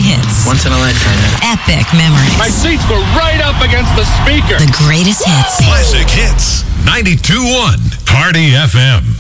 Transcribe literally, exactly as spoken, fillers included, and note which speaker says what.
Speaker 1: hits.
Speaker 2: Once in a lifetime.
Speaker 1: Epic memories.
Speaker 3: My seats were right up against the speaker.
Speaker 1: The greatest hits.
Speaker 4: Classic Hits. ninety-two point one Party F M.